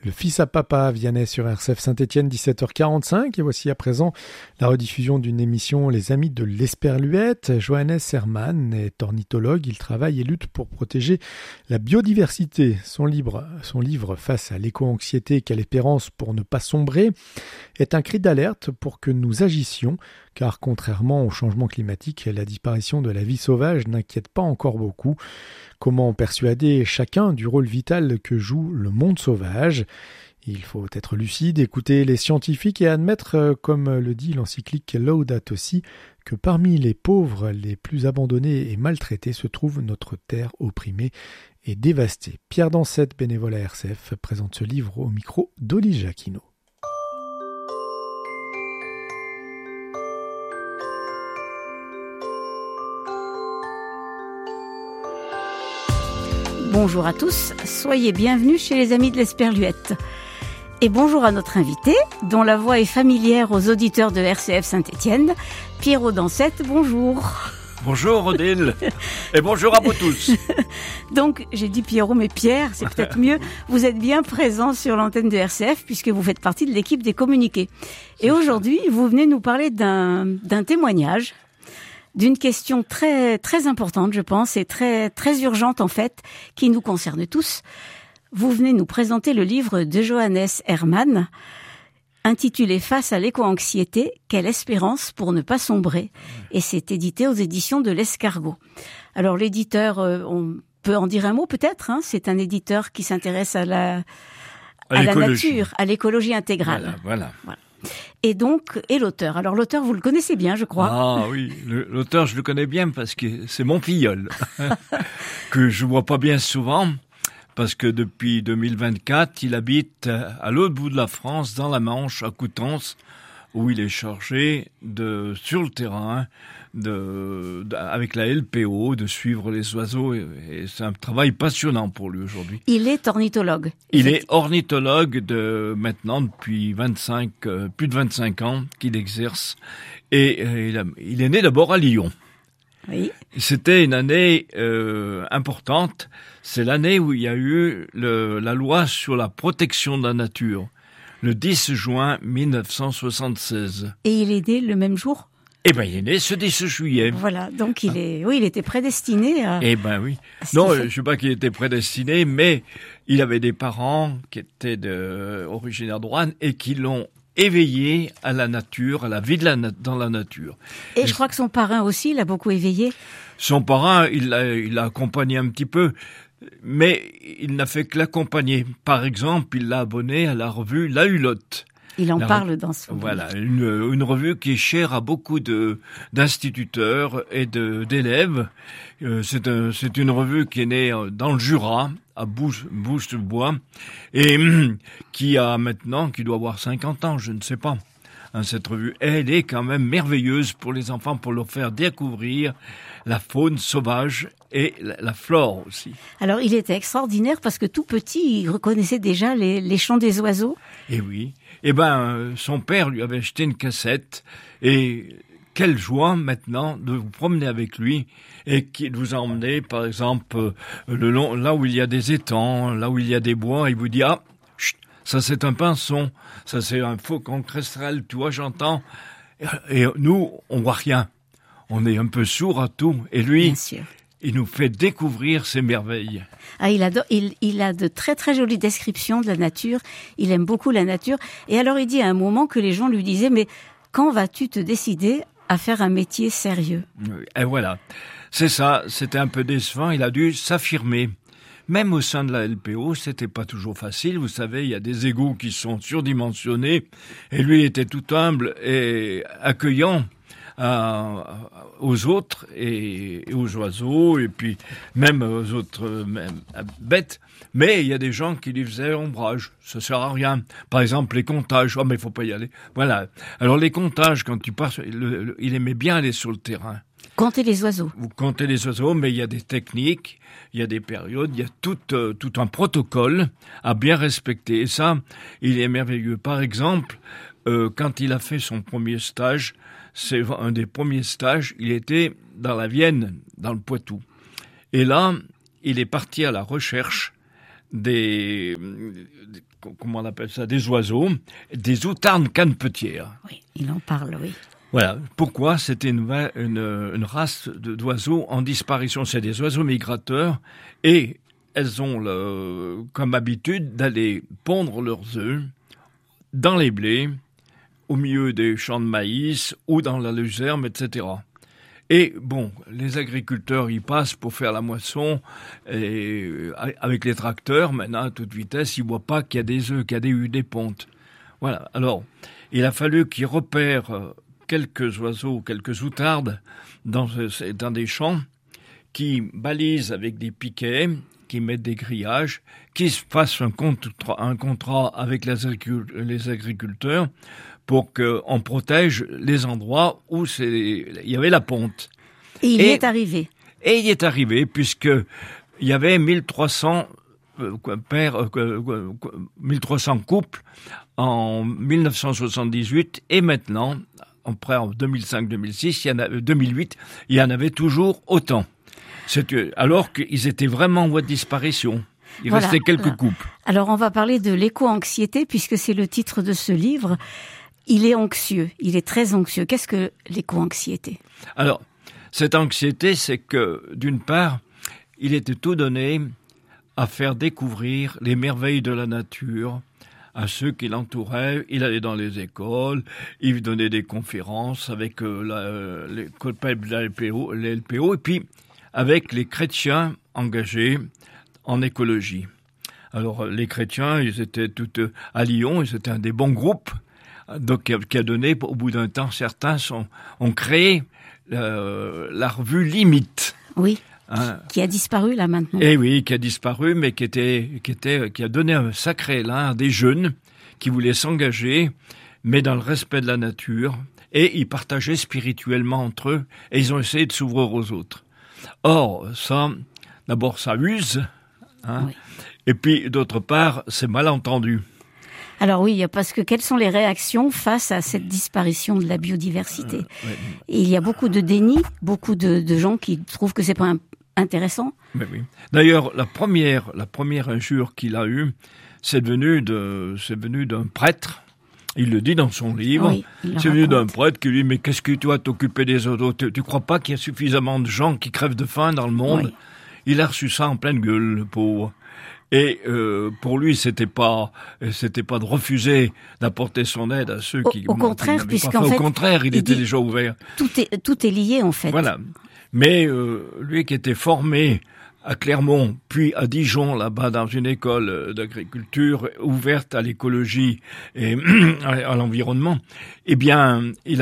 Le fils à papa, Vianney sur RCF Saint-Étienne, 17h45. Et voici à présent la rediffusion d'une émission Les Amis de l'Esperluette. Johannes Herman est ornithologue. Il travaille et lutte pour protéger la biodiversité. Son livre Face à l'éco-anxiété, quelle espérance pour ne pas sombrer, est un cri d'alerte pour que nous agissions, car contrairement au changement climatique, la disparition de la vie sauvage n'inquiète pas encore beaucoup. Comment persuader chacun du rôle vital que joue le monde sauvage ? Il faut être lucide, écouter les scientifiques et admettre, comme le dit l'encyclique Laudato Si', que parmi les pauvres les plus abandonnés et maltraités se trouve notre terre opprimée et dévastée. Pierre Dansette, bénévole à RCF, présente ce livre au micro d'Oli Jacquino. Bonjour à tous, soyez bienvenus chez les Amis de l'Esperluette. Et bonjour à notre invité, dont la voix est familière aux auditeurs de RCF Saint-Étienne, Pierrot Dansette, bonjour. Bonjour Odile, et bonjour à vous tous. Donc, j'ai dit Pierrot, mais Pierre, c'est peut-être mieux. Vous êtes bien présent sur l'antenne de RCF, puisque vous faites partie de l'équipe des communiqués. Et aujourd'hui, vous venez nous parler d'un témoignage, d'une question très, très importante, je pense, et très, très urgente, en fait, qui nous concerne tous. Vous venez nous présenter le livre de Johannes Herman, intitulé Face à l'éco-anxiété, quelle espérance pour ne pas sombrer. Et c'est édité aux éditions de l'Escargot. Alors, l'éditeur, on peut en dire un mot, peut-être, hein, c'est un éditeur qui s'intéresse à la nature, à l'écologie intégrale. Voilà. Et donc, l'auteur. Alors, l'auteur, vous le connaissez bien, je crois. Ah oui, l'auteur, je le connais bien parce que c'est mon filleul, que je vois pas bien souvent, parce que depuis 2024, il habite à l'autre bout de la France, dans la Manche, à Coutances, où il est chargé sur le terrain, avec la LPO, de suivre les oiseaux, et c'est un travail passionnant pour lui aujourd'hui. Il est ornithologue. Il est ornithologue maintenant depuis plus de 25 ans qu'il exerce, et il est né d'abord à Lyon. Oui. C'était une année importante, c'est l'année où il y a eu la loi sur la protection de la nature, le 10 juin 1976. Et il est né le même jour ? Eh ben, il est né ce 10 juillet. Voilà, donc il était prédestiné à... Eh ben oui. Non, je sais pas qu'il était prédestiné, mais il avait des parents qui étaient originaires de Roanne et qui l'ont éveillé à la nature, à la vie dans la nature. Et je crois que son parrain aussi l'a beaucoup éveillé. Son parrain, il l'a accompagné un petit peu, mais il n'a fait que l'accompagner. Par exemple, il l'a abonné à la revue La Hulotte. Il en parle dans son livre. Voilà, une revue qui est chère à beaucoup d'instituteurs et d'élèves. C'est une revue qui est née dans le Jura, à Bouche-de-Bois, et qui doit avoir 50 ans, je ne sais pas. Cette revue, elle est quand même merveilleuse pour les enfants, pour leur faire découvrir la faune sauvage et la flore aussi. Alors, il était extraordinaire parce que tout petit, il reconnaissait déjà les chants des oiseaux. Et oui. Son père lui avait acheté une cassette, et quelle joie maintenant de vous promener avec lui et qu'il vous a emmené, par exemple, là où il y a des étangs, là où il y a des bois, il vous dit ça c'est un pinson, ça c'est un faucon cresserelle, tu vois, j'entends. Et nous, on voit rien. On est un peu sourd à tout. Et lui, bien sûr, il nous fait découvrir ces merveilles. Ah, il a de très très jolies descriptions de la nature. Il aime beaucoup la nature. Et alors il dit à un moment que les gens lui disaient, mais quand vas-tu te décider à faire un métier sérieux ? Et voilà. C'est ça. C'était un peu décevant. Il a dû s'affirmer. Même au sein de la LPO, c'était pas toujours facile. Vous savez, il y a des égos qui sont surdimensionnés. Et lui, il était tout humble et accueillant aux autres et aux oiseaux, et puis même aux autres bêtes. Mais il y a des gens qui lui faisaient ombrage. Ça sert à rien. Par exemple, les comptages. Oh, mais il faut pas y aller. Voilà. Alors, les comptages, quand tu pars, il aimait bien aller sur le terrain. Compter les oiseaux. Vous comptez les oiseaux, mais il y a des techniques, il y a des périodes, il y a tout un protocole à bien respecter. Et ça, il est merveilleux. Par exemple, quand il a fait son premier stage, c'est un des premiers stages, il était dans la Vienne, dans le Poitou. Et là, il est parti à la recherche comment on appelle ça, des oiseaux, des outardes canepetières. Oui, il en parle, oui. Voilà. Pourquoi? C'était une race d'oiseaux en disparition. C'est des oiseaux migrateurs et elles ont comme habitude d'aller pondre leurs œufs dans les blés, au milieu des champs de maïs ou dans la luzerne, etc. Et bon, les agriculteurs y passent pour faire la moisson et avec les tracteurs, maintenant à toute vitesse, ils voient pas qu'il y a des œufs, qu'il y a des pontes. Voilà. Alors, il a fallu qu'ils repèrent quelques oiseaux, quelques outardes dans des champs qui balisent avec des piquets, qui mettent des grillages, qui se fassent un contrat avec les agriculteurs pour qu'on protège les endroits où il y avait la ponte. Et il y est arrivé. Et il est arrivé, puisque il y avait 1300 couples en 1978, et maintenant, en 2005-2006, 2008, il y en avait toujours autant. Alors qu'ils étaient vraiment en voie de disparition. Il restait quelques couples. Alors on va parler de l'éco-anxiété, puisque c'est le titre de ce livre. Il est anxieux, il est très anxieux. Qu'est-ce que l'éco-anxiété? Alors, cette anxiété, c'est que, d'une part, il était tout donné à faire découvrir les merveilles de la nature à ceux qui l'entouraient. Il allait dans les écoles, il donnait des conférences avec les copains de la LPO, et puis avec les chrétiens engagés en écologie. Alors, les chrétiens, ils étaient tous à Lyon, et c'était un des bons groupes, donc qui a donné, au bout d'un temps, certains ont créé la revue Limite. Oui. Qui a disparu là maintenant. Eh oui, qui a disparu, mais qui a donné un sacré élan à des jeunes qui voulaient s'engager, mais dans le respect de la nature, et ils partageaient spirituellement entre eux, et ils ont essayé de s'ouvrir aux autres. Or, ça, d'abord, ça use, oui. Et puis, d'autre part, c'est mal entendu. Alors oui, parce que quelles sont les réactions face à cette disparition de la biodiversité? Oui. Et il y a beaucoup de déni, beaucoup de gens qui trouvent que c'est pas intéressant. Mais oui. D'ailleurs, la première injure qu'il a eue, c'est venu d'un prêtre. Il le dit dans son livre. Oui, c'est venu d'un prêtre qui lui dit, mais qu'est-ce que tu vas t'occuper des autres? Tu crois pas qu'il y a suffisamment de gens qui crèvent de faim dans le monde? Oui. Il a reçu ça en pleine gueule, le pauvre. Et pour lui, c'était pas de refuser d'apporter son aide à ceux qui. Au contraire, puisqu'en fait, au contraire, il était déjà ouvert. Tout est lié en fait. Voilà. Mais lui qui était formé à Clermont, puis à Dijon, là-bas, dans une école d'agriculture ouverte à l'écologie et à l'environnement, eh bien, il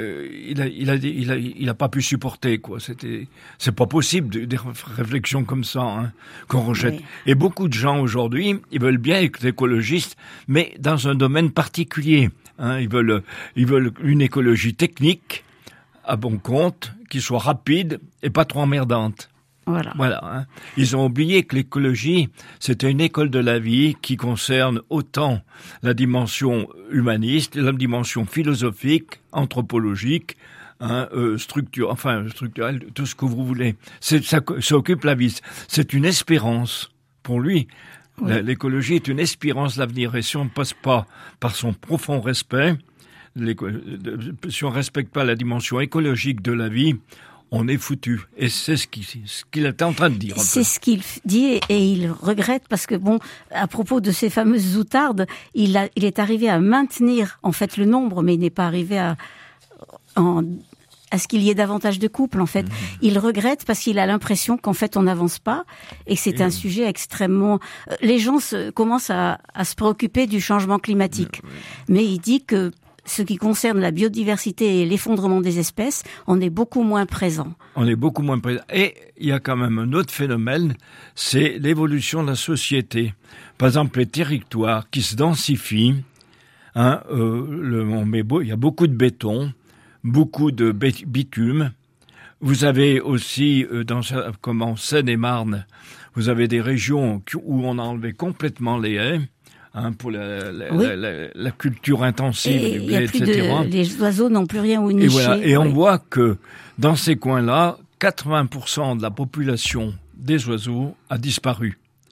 a pas pu supporter, quoi. C'est pas possible des réflexions comme ça, hein, qu'on rejette. Oui. Et beaucoup de gens aujourd'hui, ils veulent bien être écologistes, mais dans un domaine particulier, hein. Ils veulent une écologie technique, à bon compte, qui soit rapide et pas trop emmerdante. Voilà. Hein. Ils ont oublié que l'écologie, c'était une école de la vie qui concerne autant la dimension humaniste, la dimension philosophique, anthropologique, hein, structurelle, tout ce que vous voulez. Ça occupe la vie. C'est une espérance pour lui. Oui. L'écologie est une espérance d'avenir. Et si on ne passe pas par son profond respect, si on ne respecte pas la dimension écologique de la vie, on est foutu. Et c'est ce qu'il était en train de dire. C'est ce qu'il dit et il regrette parce que bon, à propos de ces fameuses outardes, il est arrivé à maintenir en fait le nombre, mais il n'est pas arrivé à ce qu'il y ait davantage de couples en fait. Mmh. Il regrette parce qu'il a l'impression qu'en fait on n'avance pas et que c'est un sujet extrêmement. Les gens commencent à se préoccuper du changement climatique, mais il dit que ce qui concerne la biodiversité et l'effondrement des espèces, on est beaucoup moins présent. On est beaucoup moins présent. Et il y a quand même un autre phénomène, c'est l'évolution de la société. Par exemple, les territoires qui se densifient, hein, il y a beaucoup de béton, beaucoup de bitume. Vous avez aussi, comme en Seine-et-Marne, vous avez des régions où on a enlevé complètement les haies. Hein, pour la culture intensive du blé, etc. Les oiseaux n'ont plus rien où nicher. Et voilà. Et on voit que dans ces coins-là, 80% de la population des oiseaux a disparu.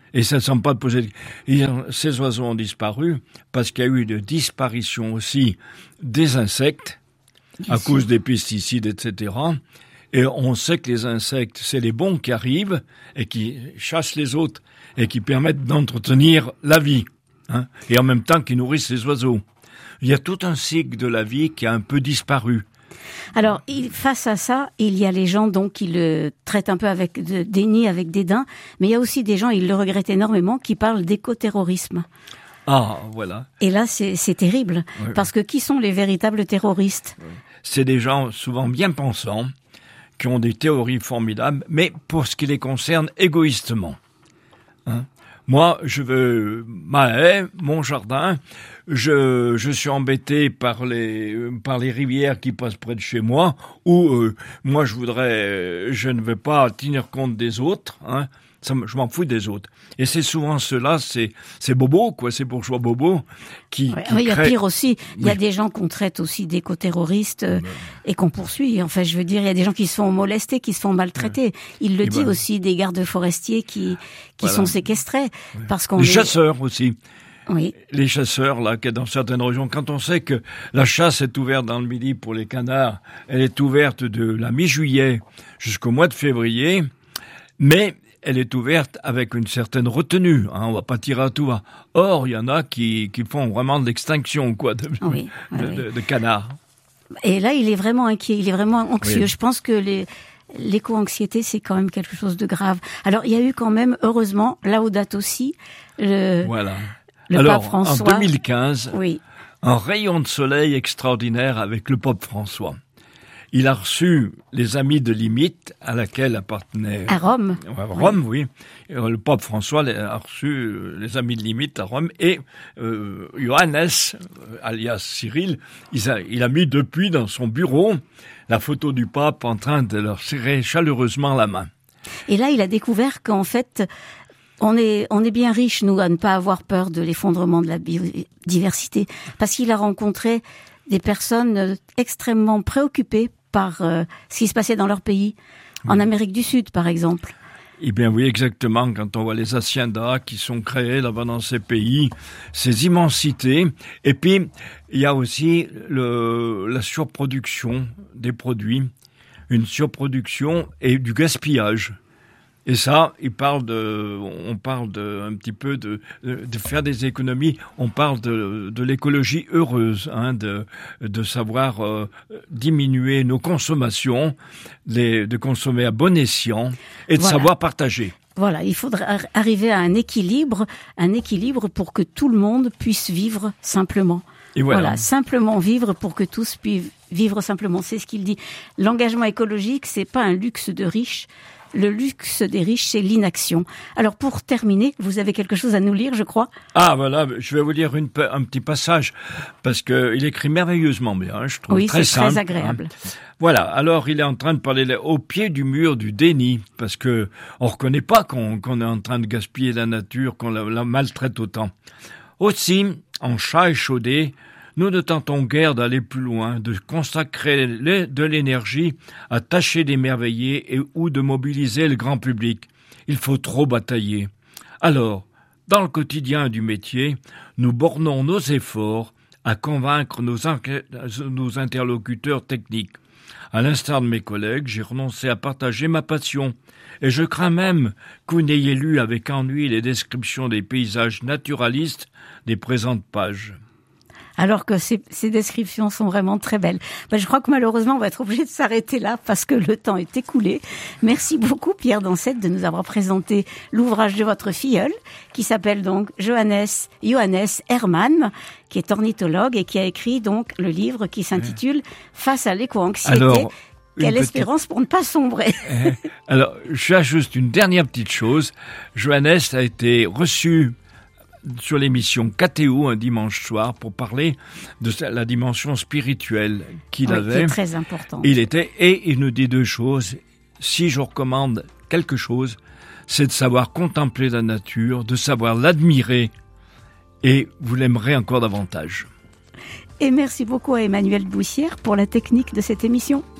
Et ça ne semble pas poser... Ces oiseaux ont disparu parce qu'il y a eu une disparition aussi des insectes à cause des pesticides, etc. Et on sait que les insectes, c'est les bons qui arrivent et qui chassent les autres et qui permettent d'entretenir la vie, hein, et en même temps qui nourrissent les oiseaux. Il y a tout un cycle de la vie qui a un peu disparu. Alors, face à ça, il y a les gens donc qui le traitent un peu avec déni, avec dédain, mais il y a aussi des gens, ils le regrettent énormément, qui parlent d'écoterrorisme. Ah, voilà. Et là, c'est terrible, oui. Parce que qui sont les véritables terroristes ? C'est des gens souvent bien pensants, qui ont des théories formidables, mais pour ce qui les concerne égoïstement. Hein ? Moi, je veux ma haie, mon jardin. Je suis embêté par les rivières qui passent près de chez moi. Ou moi, je ne veux pas tenir compte des autres. Hein. Je m'en fous des autres. Et c'est souvent ceux-là, c'est bobos, quoi, ces bourgeois bobos qui il y a pire aussi. Il y a des gens qu'on traite aussi d'éco-terroristes et qu'on poursuit. Enfin, je veux dire, il y a des gens qui se font molester, qui se font maltraiter. Il le dit aussi, des gardes forestiers qui sont séquestrés parce qu'on chasseurs aussi. Oui. Les chasseurs, là, dans certaines régions, quand on sait que la chasse est ouverte dans le Midi pour les canards, elle est ouverte de la mi-juillet jusqu'au mois de février, mais elle est ouverte avec une certaine retenue, hein, on va pas tirer à tout va. Or, il y en a qui font vraiment de l'extinction, quoi, de canards. Et là, il est vraiment inquiet, il est vraiment anxieux. Oui. Je pense que l'éco-anxiété, c'est quand même quelque chose de grave. Alors, il y a eu quand même, heureusement, Laudato Si, le pape François. En 2015, un rayon de soleil extraordinaire avec le pape François. Il a reçu les Amis de Limite, à laquelle appartenait... À Rome. Rome, oui. Le pape François a reçu les Amis de Limite à Rome. Et Johannes, alias Cyril, il a mis depuis dans son bureau la photo du pape en train de leur serrer chaleureusement la main. Et là, il a découvert qu'en fait... On est bien riche, nous, à ne pas avoir peur de l'effondrement de la biodiversité. Parce qu'il a rencontré des personnes extrêmement préoccupées par ce qui se passait dans leur pays, en Amérique du Sud, par exemple. Eh bien oui, exactement, quand on voit les haciendas qui sont créées là-bas dans ces pays, ces immensités. Et puis, il y a aussi la surproduction des produits, une surproduction et du gaspillage. Et ça, on parle un petit peu de faire des économies. On parle de l'écologie heureuse, hein, de savoir diminuer nos consommations, de consommer à bon escient et de savoir partager. Voilà, il faudrait arriver à un équilibre pour que tout le monde puisse vivre simplement. Et voilà, simplement vivre pour que tous puissent vivre simplement. C'est ce qu'il dit. L'engagement écologique, c'est pas un luxe de riches. Le luxe des riches, c'est l'inaction. Alors, pour terminer, vous avez quelque chose à nous lire, je crois. Ah, voilà, je vais vous lire un petit passage, parce que il écrit merveilleusement bien, je trouve, très simple. Oui, c'est très agréable. Voilà, alors il est en train de parler au pied du mur du déni, parce que on reconnaît pas qu'on est en train de gaspiller la nature, qu'on la maltraite autant. Aussi, en chat échaudé, nous ne tentons guère d'aller plus loin, de consacrer de l'énergie à tâcher d'émerveiller ou de mobiliser le grand public. Il faut trop batailler. Alors, dans le quotidien du métier, nous bornons nos efforts à convaincre nos interlocuteurs techniques. À l'instar de mes collègues, j'ai renoncé à partager ma passion. Et je crains même que vous n'ayez lu avec ennui les descriptions des paysages naturalistes des présentes pages. Alors que ces descriptions sont vraiment très belles. Je crois que malheureusement, on va être obligé de s'arrêter là parce que le temps est écoulé. Merci beaucoup, Pierre Dansette, de nous avoir présenté l'ouvrage de votre filleul, qui s'appelle donc Johannes Hermann, qui est ornithologue et qui a écrit donc le livre qui s'intitule Face à l'éco-anxiété. Quelle espérance pour ne pas sombrer. Alors, j'ajoute une dernière petite chose. Johannes a été reçu sur l'émission KTO un dimanche soir pour parler de la dimension spirituelle qu'il avait. C'est très important. Et il nous dit deux choses. Si je recommande quelque chose, c'est de savoir contempler la nature, de savoir l'admirer, et vous l'aimerez encore davantage. Et merci beaucoup à Emmanuel Boussière pour la technique de cette émission.